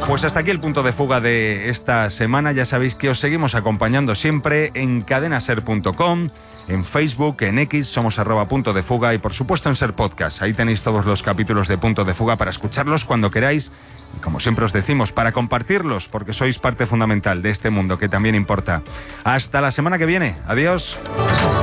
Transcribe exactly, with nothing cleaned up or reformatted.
Pues hasta aquí el punto de fuga de esta semana. Ya sabéis que os seguimos acompañando siempre en cadena ser punto com, en Facebook, en X, somos arroba punto de fuga y por supuesto en Ser Podcast. Ahí tenéis todos los capítulos de Punto de Fuga para escucharlos cuando queráis y, como siempre os decimos, para compartirlos, porque sois parte fundamental de este mundo que también importa. Hasta la semana que viene. Adiós.